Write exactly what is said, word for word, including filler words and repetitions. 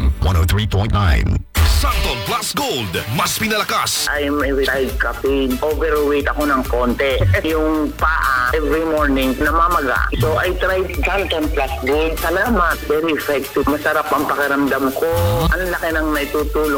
M one oh three point nine. Santon Plus Gold, mas pinalakas. I'm a retired captain. Overweight ako ng konti. Yung paa, every morning, namamaga. So I tried Santon Plus Gold. Salamat. Very effective. Masarap ang pakiramdam ko. Ang laki ng naitutulong